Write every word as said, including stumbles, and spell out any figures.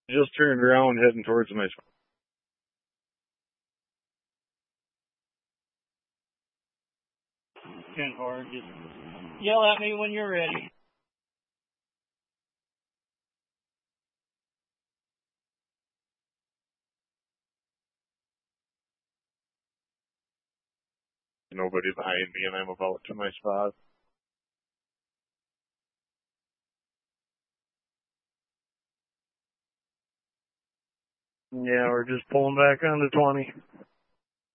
Just turned around heading towards my spot. ten four, just yell at me when you're ready. Nobody behind me, and I'm about to my spot. Yeah, we're just pulling back on the twenty.